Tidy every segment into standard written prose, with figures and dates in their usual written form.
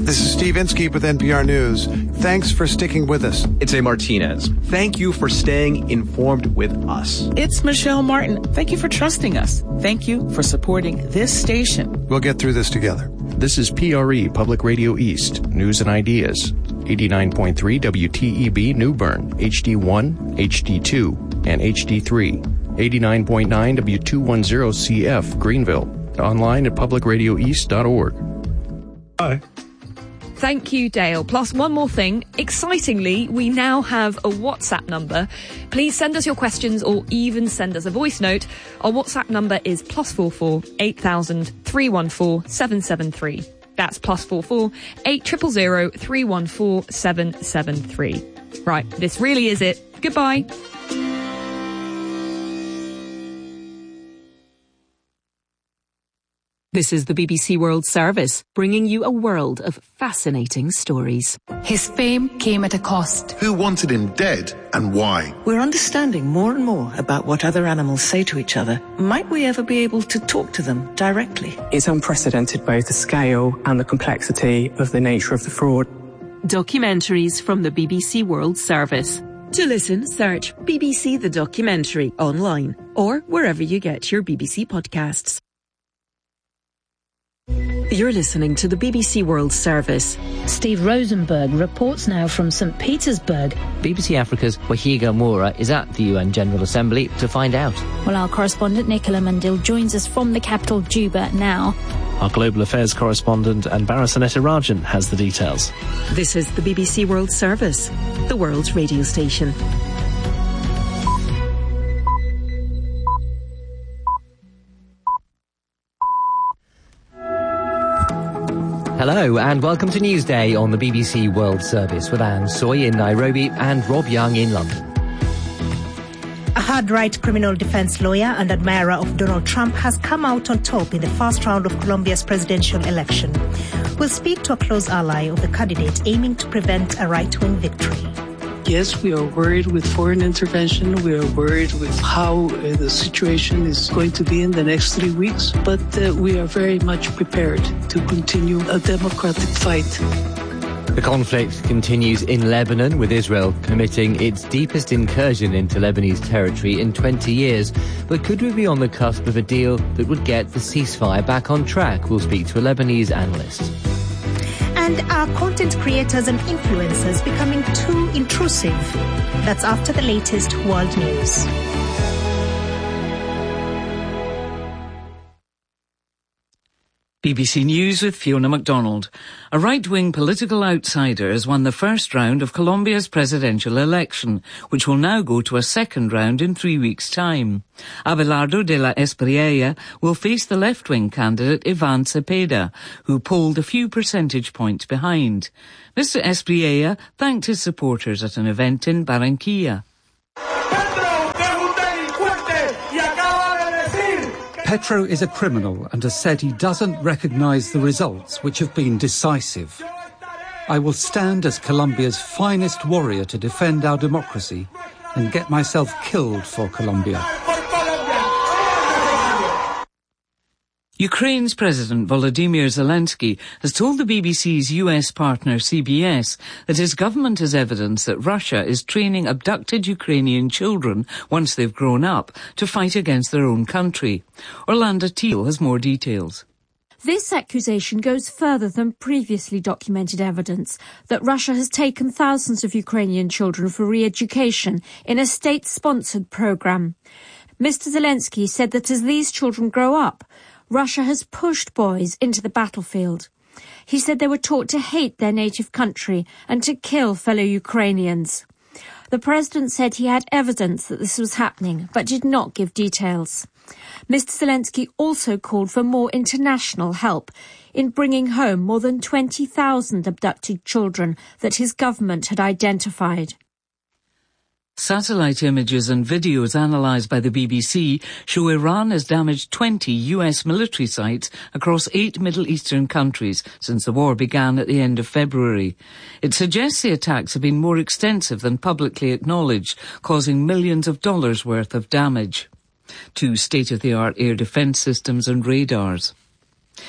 This is Steve Inskeep with NPR News. Thanks for sticking with us. It's A. Martinez. Thank you for staying informed with us. It's Michelle Martin. Thank you for trusting us. Thank you for supporting this station. We'll get through this together. This is PRE, Public Radio East, News and Ideas. 89.3 WTEB New Bern, HD1, HD2, and HD3. 89.9 W210CF Greenville. Online at publicradioeast.org. Hi. Thank you, Dale. Plus, one more thing. Excitingly, we now have a WhatsApp number. Please send us your questions or even send us a voice note. Our WhatsApp number is +44 8000 314 773. That's +44 8000 314 773. Right, this really is it. Goodbye. This is the BBC World Service, bringing you a world of fascinating stories. His fame came at a cost. Who wanted him dead and why? We're understanding more and more about what other animals say to each other. Might we ever be able to talk to them directly? It's unprecedented, both the scale and the complexity of the nature of the fraud. Documentaries from the BBC World Service. To listen, search BBC The Documentary online or wherever you get your BBC podcasts. You're listening to the BBC World Service. Steve Rosenberg reports now from St. Petersburg. BBC Africa's Wahiga Moura is at the UN General Assembly to find out. Well, our correspondent Nicola Mandil joins us from the capital, Juba, now. Our global affairs correspondent Anbara Sanetarajan has the details. This is the BBC World Service, the world's radio station. Hello and welcome to Newsday on the BBC World Service with Anne Soy in Nairobi and Rob Young in London. A hard-right criminal defense lawyer and admirer of Donald Trump has come out on top in the first round of Colombia's presidential election. We'll speak to a close ally of the candidate aiming to prevent a right-wing victory. Yes, we are worried with foreign intervention. We are worried with how the situation is going to be in the next 3 weeks. But we are very much prepared to continue a democratic fight. The conflict continues in Lebanon, with Israel committing its deepest incursion into Lebanese territory in 20 years. But could we be on the cusp of a deal that would get the ceasefire back on track? We'll speak to a Lebanese analyst. And are content creators and influencers becoming too intrusive? That's after the latest world news. BBC News with Fiona MacDonald. A right-wing political outsider has won the first round of Colombia's presidential election, which will now go to a second round in 3 weeks' time. Abelardo de la Espriella will face the left-wing candidate Iván Cepeda, who polled a few percentage points behind. Mr. Espriella thanked his supporters at an event in Barranquilla. Petro is a criminal and has said he doesn't recognise the results, which have been decisive. I will stand as Colombia's finest warrior to defend our democracy and get myself killed for Colombia. Ukraine's President Volodymyr Zelensky has told the BBC's US partner CBS that his government has evidence that Russia is training abducted Ukrainian children, once they've grown up, to fight against their own country. Orlando Teal has more details. This accusation goes further than previously documented evidence that Russia has taken thousands of Ukrainian children for re-education in a state-sponsored programme. Mr. Zelensky said that as these children grow up, Russia has pushed boys into the battlefield. He said they were taught to hate their native country and to kill fellow Ukrainians. The president said he had evidence that this was happening, but did not give details. Mr. Zelensky also called for more international help in bringing home more than 20,000 abducted children that his government had identified. Satellite images and videos analysed by the BBC show Iran has damaged 20 US military sites across 8 Middle Eastern countries since the war began at the end of February. It suggests the attacks have been more extensive than publicly acknowledged, causing millions of dollars worth of damage. 2 state-of-the-art air defence systems and radars.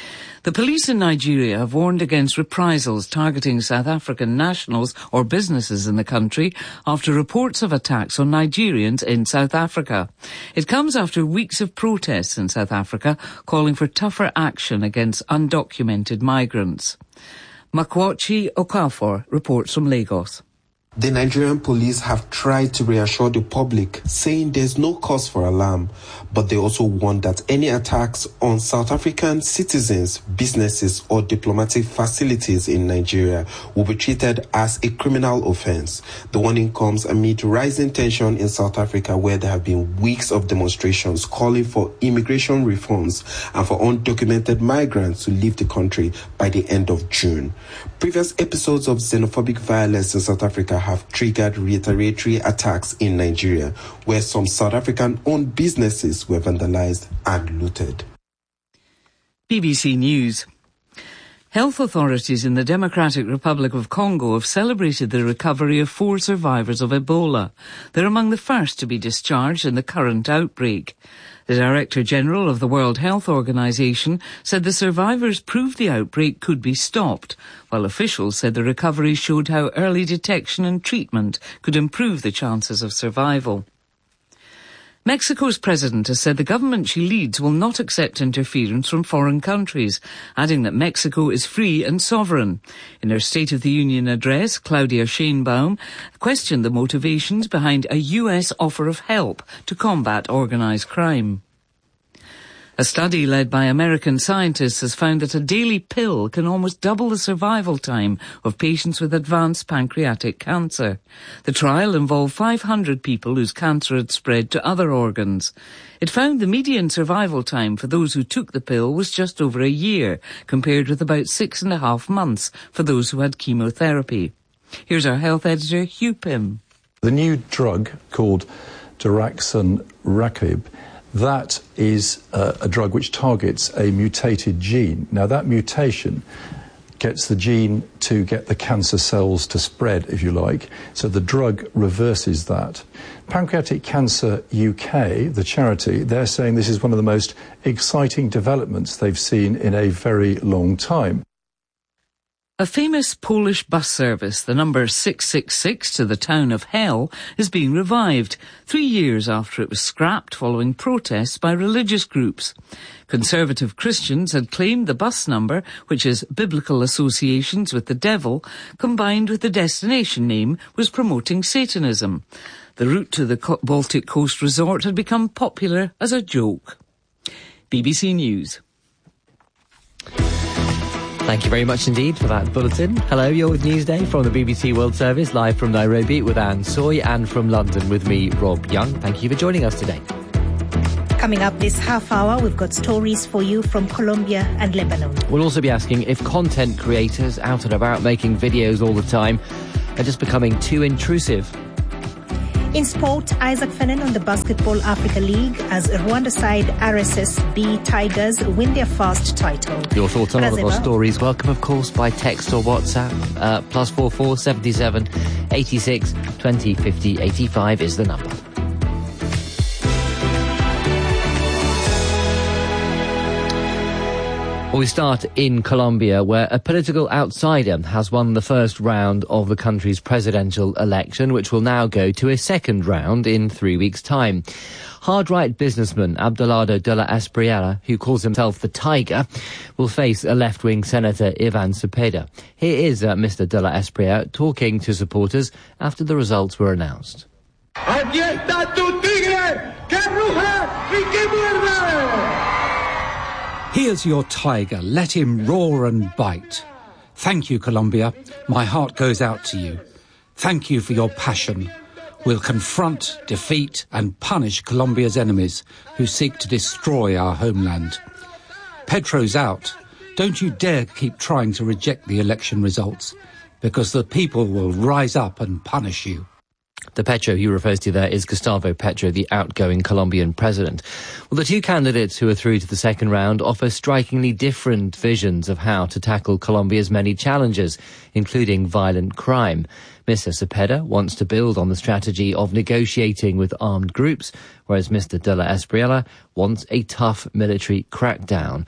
The police in Nigeria have warned against reprisals targeting South African nationals or businesses in the country after reports of attacks on Nigerians in South Africa. It comes after weeks of protests in South Africa calling for tougher action against undocumented migrants. Makwachi Okafor reports from Lagos. The Nigerian police have tried to reassure the public, saying there's no cause for alarm, but they also warn that any attacks on South African citizens, businesses or diplomatic facilities in Nigeria will be treated as a criminal offense. The warning comes amid rising tension in South Africa, where there have been weeks of demonstrations calling for immigration reforms and for undocumented migrants to leave the country by the end of June. Previous episodes of xenophobic violence in South Africa have triggered retaliatory attacks in Nigeria, where some South African-owned businesses were vandalized and looted. BBC News. Health authorities in the Democratic Republic of Congo have celebrated the recovery of 4 survivors of Ebola. They're among the first to be discharged in the current outbreak. The Director General of the World Health Organization said the survivors proved the outbreak could be stopped, while officials said the recovery showed how early detection and treatment could improve the chances of survival. Mexico's president has said the government she leads will not accept interference from foreign countries, adding that Mexico is free and sovereign. In her State of the Union address, Claudia Sheinbaum questioned the motivations behind a US offer of help to combat organised crime. A study led by American scientists has found that a daily pill can almost double the survival time of patients with advanced pancreatic cancer. The trial involved 500 people whose cancer had spread to other organs. It found the median survival time for those who took the pill was just over a year, compared with about 6.5 months for those who had chemotherapy. Here's our health editor, Hugh Pym. The new drug called daraxonrasib, that is a drug which targets a mutated gene. Now, that mutation gets the gene to get the cancer cells to spread, if you like. So the drug reverses that. Pancreatic Cancer UK, the charity, they're saying this is one of the most exciting developments they've seen in a very long time. A famous Polish bus service, the number 666 to the town of Hell, is being revived 3 years after it was scrapped following protests by religious groups. Conservative Christians had claimed the bus number, which is biblical associations with the devil, combined with the destination name, was promoting Satanism. The route to the Baltic Coast resort had become popular as a joke. BBC News. Thank you very much indeed for that bulletin. Hello, you're with Newsday from the BBC World Service, live from Nairobi with Anne Soy, and from London with me, Rob Young. Thank you for joining us today. Coming up this half hour, we've got stories for you from Colombia and Lebanon. We'll also be asking if content creators out and about making videos all the time are just becoming too intrusive. In sport, Isaac Fenen on the Basketball Africa League as Rwanda side RSSB Tigers win their first title. Your thoughts on all of our stories, welcome of course by text or WhatsApp. +44 77 86 20 50 85 is the number. We start in Colombia, where a political outsider has won the first round of the country's presidential election, which will now go to a second round in 3 weeks' time. Hard-right businessman Abelardo de la Espriella, who calls himself the Tiger, will face a left-wing Senator Ivan Cepeda. Here is Mr. de la Espriella talking to supporters after the results were announced. Aquí está tu tigre, que ruja y que muerde! Here's your tiger. Let him roar and bite. Thank you, Colombia. My heart goes out to you. Thank you for your passion. We'll confront, defeat and punish Colombia's enemies who seek to destroy our homeland. Petro's out. Don't you dare keep trying to reject the election results, because the people will rise up and punish you. The Petro he refers to there is Gustavo Petro, the outgoing Colombian president. Well, the two candidates who are through to the second round offer strikingly different visions of how to tackle Colombia's many challenges, including violent crime. Mr. Cepeda wants to build on the strategy of negotiating with armed groups, whereas Mr. de la Espriella wants a tough military crackdown.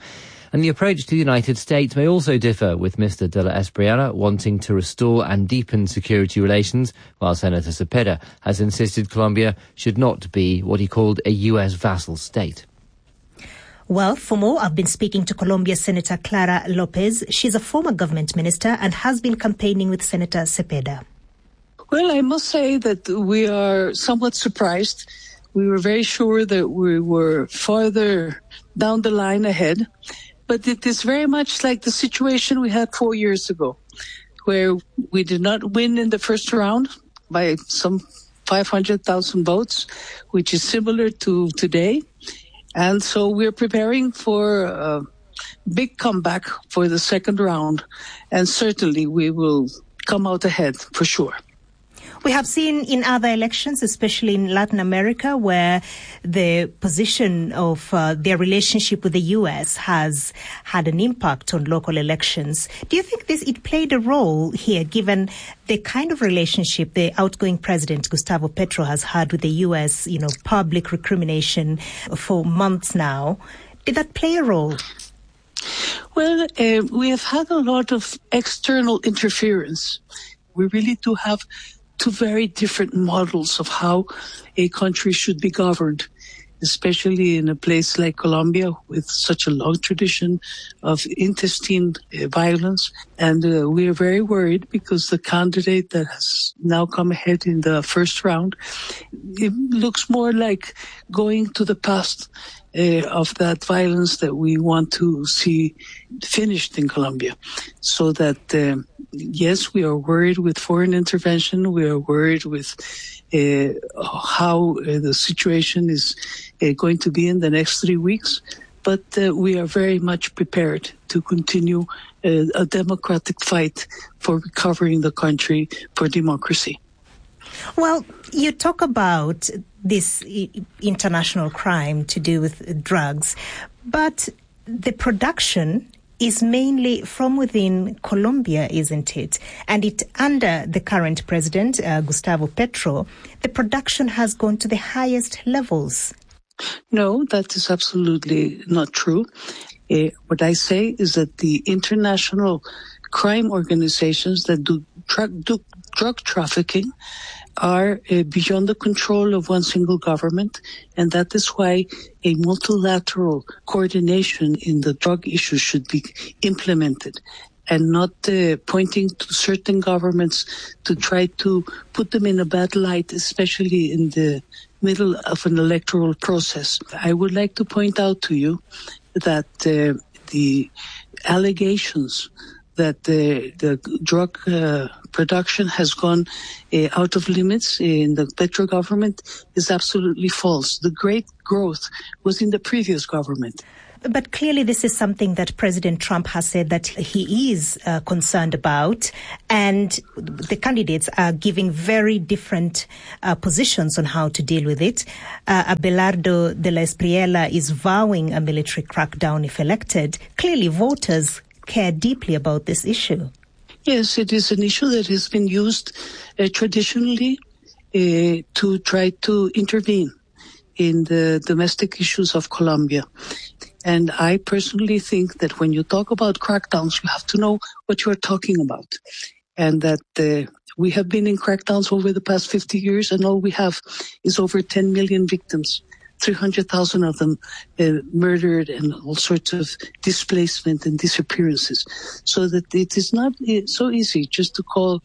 And the approach to the United States may also differ, with Mr. de la Espriella wanting to restore and deepen security relations, while Senator Cepeda has insisted Colombia should not be what he called a U.S. vassal state. Well, for more, I've been speaking to Colombia Senator Clara Lopez. She's a former government minister and has been campaigning with Senator Cepeda. Well, I must say that we are somewhat surprised. We were very sure that we were farther down the line ahead. But it is very much like the situation we had 4 years ago, where we did not win in the first round by some 500,000 votes, which is similar to today. And so we're preparing for a big comeback for the second round. And certainly we will come out ahead for sure. We have seen in other elections, especially in Latin America, where the position of their relationship with the U.S. has had an impact on local elections. Do you think it played a role here, given the kind of relationship the outgoing president, Gustavo Petro, has had with the U.S., public recrimination for months now? Did that play a role? Well, we have had a lot of external interference. We really do have two very different models of how a country should be governed, especially in a place like Colombia with such a long tradition of intestine violence. And we are very worried because the candidate that has now come ahead in the first round, it looks more like going to the past of that violence that we want to see finished in Colombia. So that, yes, we are worried with foreign intervention. We are worried with how the situation is going to be in the next 3 weeks. But we are very much prepared to continue a democratic fight for recovering the country for democracy. Well, you talk about this international crime to do with drugs, but the production is mainly from within Colombia, isn't it? And under the current president, Gustavo Petro, the production has gone to the highest levels. No, that is absolutely not true. What I say is that the international crime organizations that do drug trafficking are beyond the control of one single government, and that is why a multilateral coordination in the drug issue should be implemented, and not pointing to certain governments to try to put them in a bad light, especially in the middle of an electoral process. I would like to point out to you that the allegations that the drug production has gone out of limits in the Petro government is absolutely false. The great growth was in the previous government. But clearly this is something that President Trump has said that he is concerned about, and the candidates are giving very different positions on how to deal with it. Abelardo de la Espriella is vowing a military crackdown if elected. Clearly voters care deeply about this issue. Yes, it is an issue that has been used traditionally to try to intervene in the domestic issues of Colombia. And I personally think that when you talk about crackdowns, you have to know what you are talking about. And that we have been in crackdowns over the past 50 years, and all we have is over 10 million victims. 300,000 of them murdered, and all sorts of displacement and disappearances. So that it is not so easy just to call,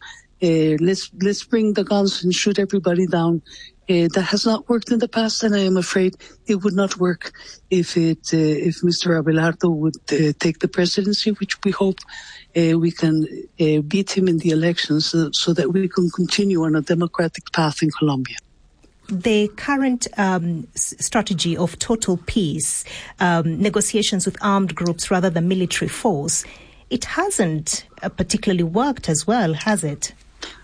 let's bring the guns and shoot everybody down. That has not worked in the past, and I am afraid it would not work if Mr. Abelardo would take the presidency, which we hope we can beat him in the elections so that we can continue on a democratic path in Colombia. The current strategy of total peace, negotiations with armed groups rather than military force, it hasn't particularly worked as well, has it?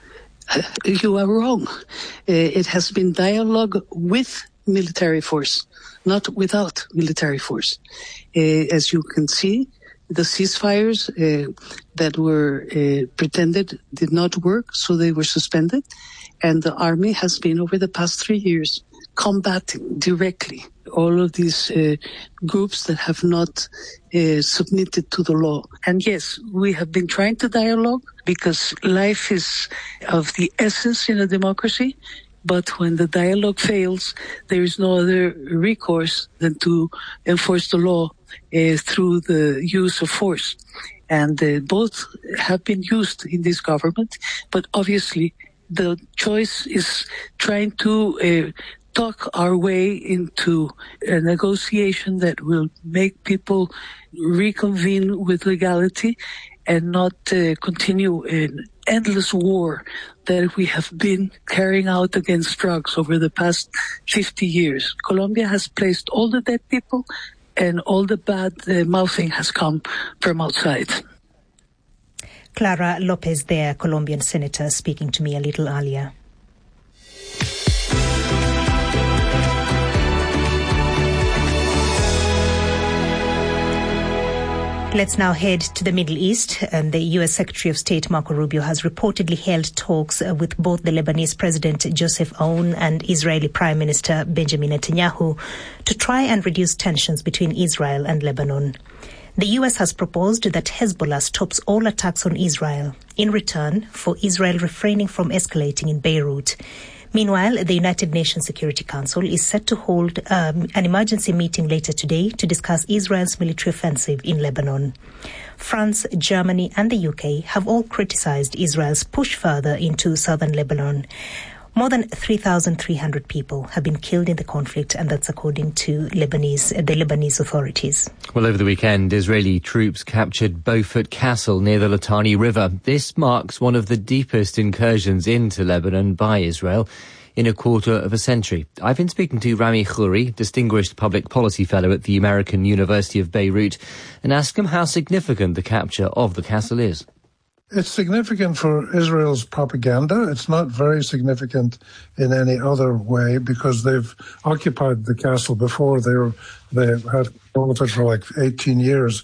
You are wrong. It has been dialogue with military force, not without military force. As you can see, the ceasefires that were pretended did not work, so they were suspended. And the army has been, over the past 3 years, combating directly all of these groups that have not submitted to the law. And yes, we have been trying to dialogue because life is of the essence in a democracy. But when the dialogue fails, there is no other recourse than to enforce the law through the use of force. And both have been used in this government, but obviously the choice is trying to talk our way into a negotiation that will make people reconvene with legality and not continue an endless war that we have been carrying out against drugs over the past 50 years. Colombia has placed all the dead people, and all the bad mouthing has come from outside. Clara Lopez there, Colombian senator, speaking to me a little earlier. Let's now head to the Middle East. The U.S. Secretary of State Marco Rubio has reportedly held talks with both the Lebanese President Joseph Aoun and Israeli Prime Minister Benjamin Netanyahu to try and reduce tensions between Israel and Lebanon. The U.S. has proposed that Hezbollah stops all attacks on Israel in return for Israel refraining from escalating in Beirut. Meanwhile, the United Nations Security Council is set to hold an emergency meeting later today to discuss Israel's military offensive in Lebanon. France, Germany and the UK have all criticized Israel's push further into southern Lebanon. More than 3,300 people have been killed in the conflict, and that's according to the Lebanese authorities. Well, over the weekend, Israeli troops captured Beaufort Castle near the Litani River. This marks one of the deepest incursions into Lebanon by Israel in a quarter of a century. I've been speaking to Rami Khouri, Distinguished Public Policy Fellow at the American University of Beirut, and asked him how significant the capture of the castle is. It's significant for Israel's propaganda. It's not very significant in any other way because they've occupied the castle before. They had control of it for like 18 years,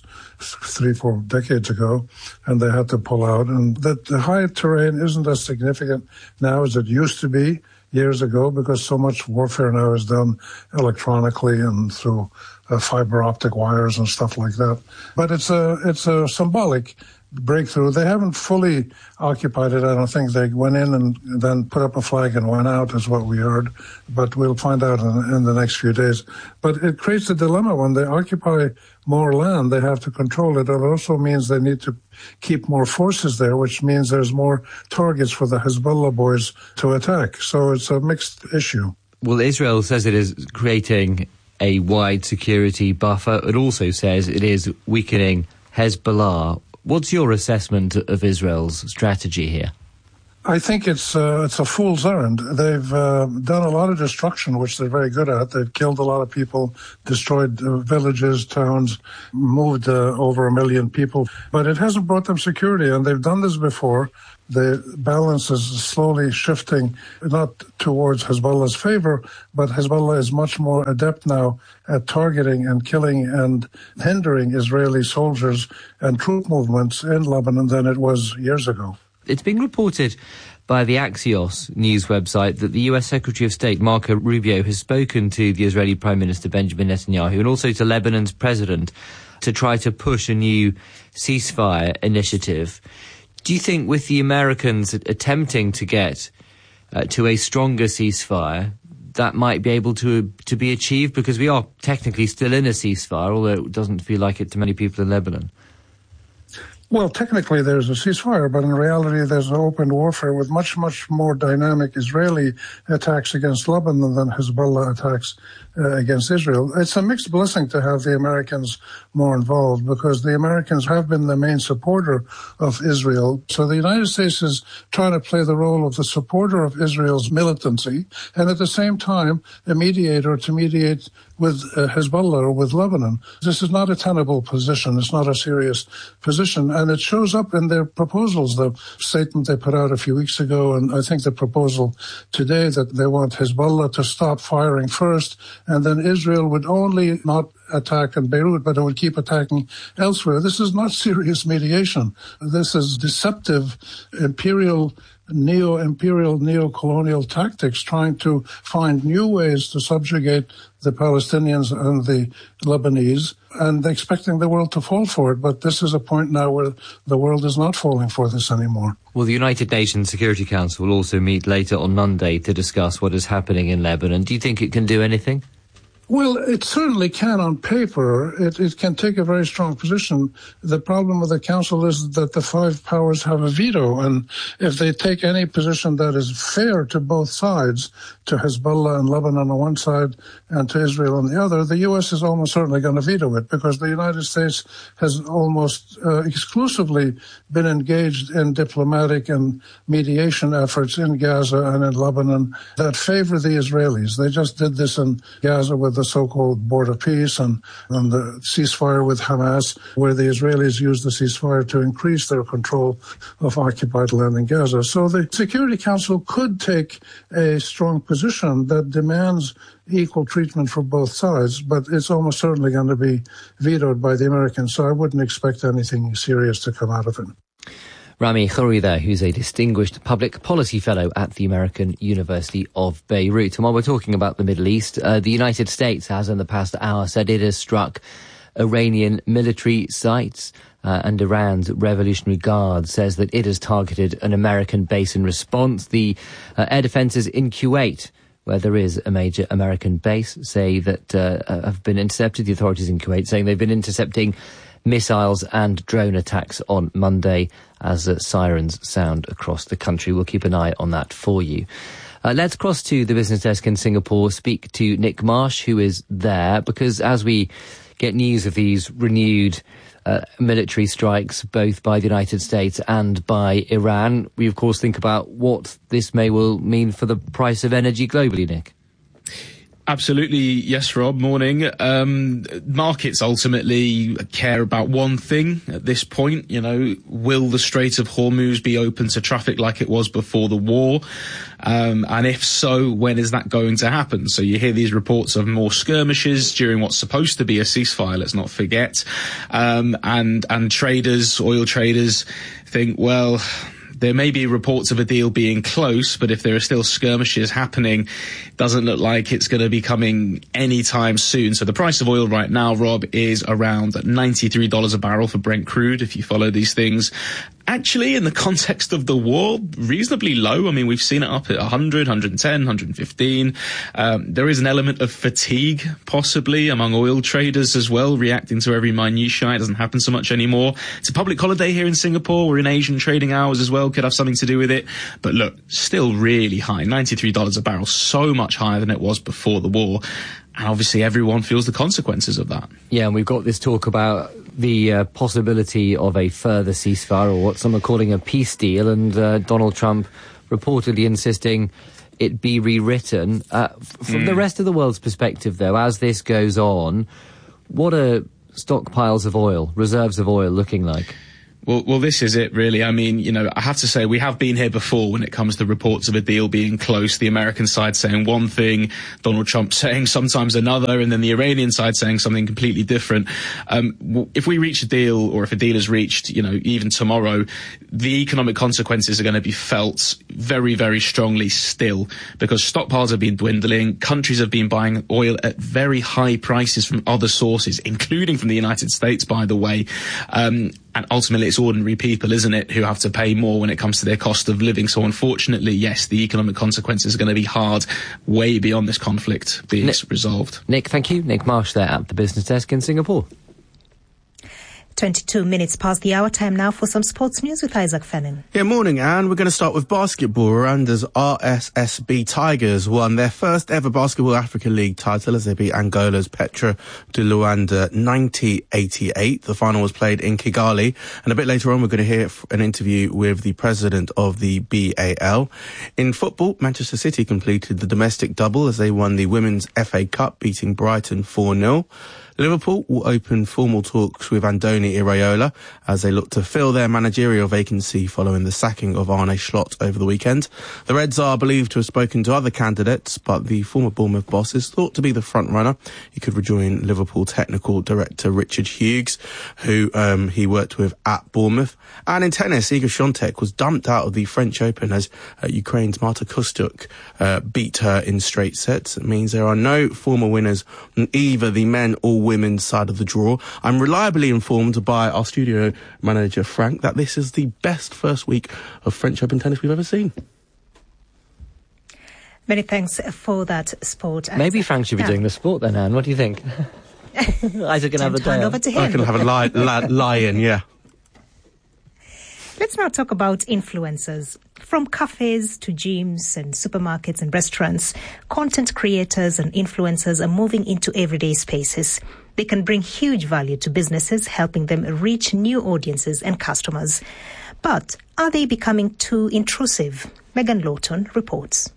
3-4 decades ago, and they had to pull out. And the high terrain isn't as significant now as it used to be years ago because so much warfare now is done electronically and through fiber optic wires and stuff like that. But it's a symbolic breakthrough. They haven't fully occupied it. I don't think they went in and then put up a flag and went out is what we heard, but we'll find out in the next few days. But it creates a dilemma. When they occupy more land, they have to control it. It also means they need to keep more forces there, which means there's more targets for the Hezbollah boys to attack. So it's a mixed issue. Well, Israel says it is creating a wide security buffer. It also says it is weakening Hezbollah. What's your assessment of Israel's strategy here? I think it's a fool's errand. They've done a lot of destruction, which they're very good at. They've killed a lot of people, destroyed villages, towns, moved over 1 million people. But it hasn't brought them security, and they've done this before. The balance is slowly shifting, not towards Hezbollah's favor, but Hezbollah is much more adept now at targeting and killing and hindering Israeli soldiers and troop movements in Lebanon than it was years ago. It's been reported by the Axios news website that the US Secretary of State Marco Rubio has spoken to the Israeli Prime Minister Benjamin Netanyahu and also to Lebanon's president to try to push a new ceasefire initiative. Do you think with the Americans attempting to get to a stronger ceasefire, that might be able to be achieved? Because we are technically still in a ceasefire, although it doesn't feel like it to many people in Lebanon. Well, technically there's a ceasefire, but in reality there's an open warfare with much, much more dynamic Israeli attacks against Lebanon than Hezbollah attacks against Israel. It's a mixed blessing to have the Americans more involved because the Americans have been the main supporter of Israel. So the United States is trying to play the role of the supporter of Israel's militancy and at the same time a mediator to mediate with Hezbollah or with Lebanon. This is not a tenable position. It's not a serious position. And it shows up in their proposals, the statement they put out a few weeks ago, and I think the proposal today that they want Hezbollah to stop firing first, and then Israel would only not attack in Beirut, but it would keep attacking elsewhere. This is not serious mediation. This is deceptive imperial neo-imperial, neo-colonial tactics, trying to find new ways to subjugate the Palestinians and the Lebanese, and expecting the world to fall for it. But this is a point now where the world is not falling for this anymore. Well, the United Nations Security Council will also meet later on Monday to discuss what is happening in Lebanon. Do you think it can do anything? Well, it certainly can on paper. It can take a very strong position. The problem with the Council is that the five powers have a veto, and if they take any position that is fair to both sides, to Hezbollah and Lebanon on one side and to Israel on the other, the U.S. is almost certainly going to veto it, because the United States has almost exclusively been engaged in diplomatic and mediation efforts in Gaza and in Lebanon that favor the Israelis. They just did this in Gaza with the so-called Board of Peace and the ceasefire with Hamas, where the Israelis used the ceasefire to increase their control of occupied land in Gaza. So the Security Council could take a strong position that demands equal treatment for both sides, but it's almost certainly going to be vetoed by the Americans, so I wouldn't expect anything serious to come out of it. Rami Khouri there, who's a distinguished public policy fellow at the American University of Beirut. And while we're talking about the Middle East, the United States has in the past hour said it has struck Iranian military sites, and Iran's Revolutionary Guard says that it has targeted an American base in response. The air defences in Kuwait, where there is a major American base, say that have been intercepted. The authorities in Kuwait saying they've been intercepting missiles and drone attacks on Monday as sirens sound across the country. We'll keep an eye on that for you. Let's cross to the business desk in Singapore, speak to Nick Marsh, who is there, because as we get news of these renewed military strikes, both by the United States and by Iran, we of course think about what this may well mean for the price of energy globally, Nick. Absolutely, yes, Rob. Morning. Markets ultimately care about one thing at this point. You know, will the Strait of Hormuz be open to traffic like it was before the war? And if so, when is that going to happen? So you hear these reports of more skirmishes during what's supposed to be a ceasefire, let's not forget. And traders, oil traders, think, well, there may be reports of a deal being close, but if there are still skirmishes happening, doesn't look like it's going to be coming anytime soon. So the price of oil right now, Rob, is around $93 a barrel for Brent crude, if you follow these things. Actually, in the context of the war, reasonably low. I mean, we've seen it up at 100, 110, 115. There is an element of fatigue, possibly, among oil traders as well, reacting to every minutiae. It doesn't happen so much anymore. It's a public holiday here in Singapore. We're in Asian trading hours as well. Could have something to do with it. But look, still really high. $93 a barrel, so much higher than it was before the war. And obviously everyone feels the consequences of that. Yeah, and we've got this talk about the possibility of a further ceasefire, or what some are calling a peace deal, and Donald Trump reportedly insisting it be rewritten. From the rest of the world's perspective, though, as this goes on, what are stockpiles of oil, reserves of oil looking like? Well, this is it, really. I mean, you know, I have to say we have been here before when it comes to reports of a deal being close. The American side saying one thing, Donald Trump saying sometimes another, and then the Iranian side saying something completely different. If we reach a deal, or if a deal is reached, you know, even tomorrow, the economic consequences are going to be felt very, very strongly still, because stockpiles have been dwindling. Countries have been buying oil at very high prices from other sources, including from the United States, by the way. And ultimately, it's ordinary people, isn't it, who have to pay more when it comes to their cost of living. So unfortunately, yes, the economic consequences are going to be hard, way beyond this conflict being resolved. Nick, thank you. Nick Marsh there at the business desk in Singapore. 22 minutes past the hour. Time now for some sports news with Isaac Fennin. Yeah, morning, Anne. We're going to start with basketball. Rwanda's RSSB Tigers won their first ever Basketball Africa League title as they beat Angola's Petra de Luanda 90-88. The final was played in Kigali. And a bit later on, we're going to hear an interview with the president of the BAL. In football, Manchester City completed the domestic double as they won the Women's FA Cup, beating Brighton 4-0. Liverpool will open formal talks with Andoni Iraola as they look to fill their managerial vacancy following the sacking of Arne Slot over the weekend. The Reds are believed to have spoken to other candidates, but the former Bournemouth boss is thought to be the front runner. He could rejoin Liverpool technical director Richard Hughes, who he worked with at Bournemouth. And in tennis, Iga Świątek was dumped out of the French Open as Ukraine's Marta Kostyuk beat her in straight sets. It means there are no former winners on either the men or women's side of the draw. I'm reliably informed by our studio manager Frank that this is the best first week of French Open tennis we've ever seen. Many thanks for that, sport. Maybe Frank should be doing the sport then, Anne. What do you think? Isaac can have a day. Over to him. I can have a lie-in, yeah. Let's now talk about influencers. From cafes to gyms and supermarkets and restaurants, content creators and influencers are moving into everyday spaces. They can bring huge value to businesses, helping them reach new audiences and customers. But are they becoming too intrusive? Megan Lawton reports.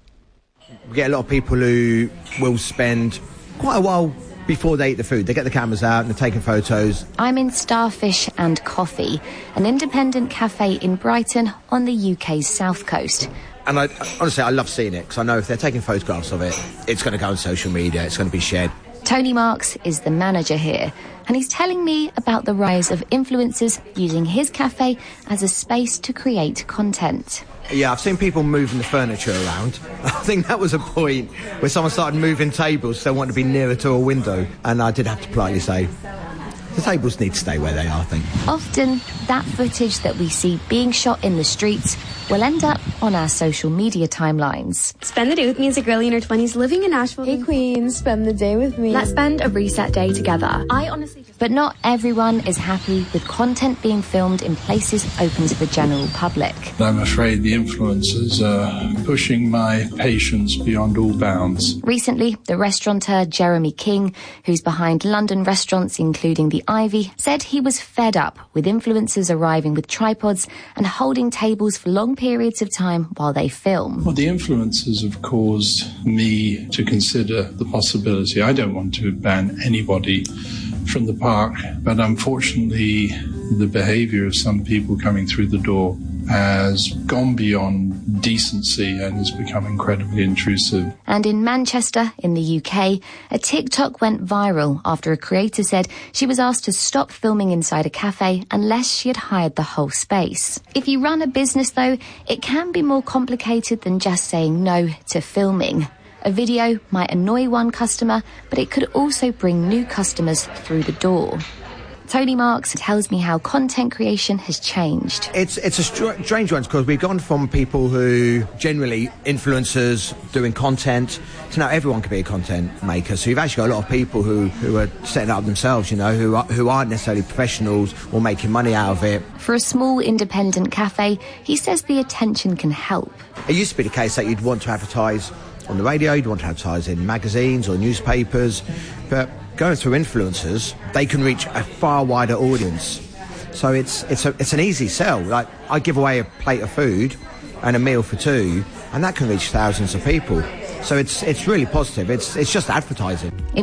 We get a lot of people who will spend quite a while before they eat the food. They get the cameras out and they're taking photos. I'm in Starfish and Coffee, an independent cafe in Brighton on the UK's south coast. And honestly, I love seeing it because I know if they're taking photographs of it, it's going to go on social media, it's going to be shared. Tony Marks is the manager here, and he's telling me about the rise of influencers using his cafe as a space to create content. Yeah, I've seen people moving the furniture around. I think that was a point where someone started moving tables because they wanted to be nearer to a window. And I did have to politely say, the tables need to stay where they are, I think. Often, that footage that we see being shot in the streets will end up on our social media timelines. Spend the day with me as a girl in her 20s living in Nashville. Hey queen, spend the day with me. Let's spend a reset day together. But not everyone is happy with content being filmed in places open to the general public. I'm afraid the influencers are pushing my patience beyond all bounds. Recently, the restaurateur Jeremy King, who's behind London restaurants including the Ivy, said he was fed up with influencers arriving with tripods and holding tables for long periods of time while they film. Well, the influencers have caused me to consider the possibility. I don't want to ban anybody from the park, but unfortunately the behaviour of some people coming through the door has gone beyond decency and has become incredibly intrusive. And in Manchester, in the UK, a TikTok went viral after a creator said she was asked to stop filming inside a cafe unless she had hired the whole space. If you run a business, though, it can be more complicated than just saying no to filming. A video might annoy one customer, but it could also bring new customers through the door. Tony Marks tells me how content creation has changed. It's a strange one because we've gone from people who generally influencers doing content to now everyone can be a content maker. So you've actually got a lot of people who are setting up themselves, you know, who aren't necessarily professionals or making money out of it. For a small independent cafe, he says the attention can help. It used to be the case that you'd want to advertise on the radio, you'd want to advertise in magazines or newspapers, but going through influencers, they can reach a far wider audience. So it's an easy sell. Like, I give away a plate of food and a meal for two, and that can reach thousands of people. So it's really positive. It's just advertising. In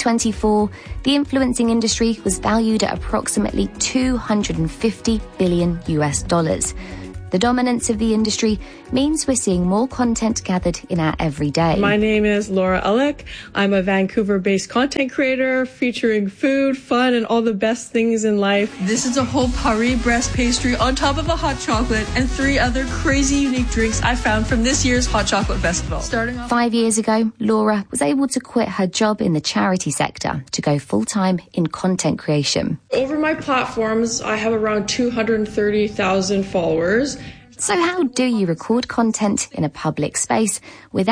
2024, the influencing industry was valued at approximately $250 billion. The dominance of the industry means we're seeing more content gathered in our everyday. My name is Laura Ullek. I'm a Vancouver-based content creator featuring food, fun, and all the best things in life. This is a whole Paris breast pastry on top of a hot chocolate and 3 other crazy unique drinks I found from this year's Hot Chocolate Festival. 5 years ago, Laura was able to quit her job in the charity sector to go full-time in content creation. Over my platforms, I have around 230,000 followers. So how do you record content in a public space without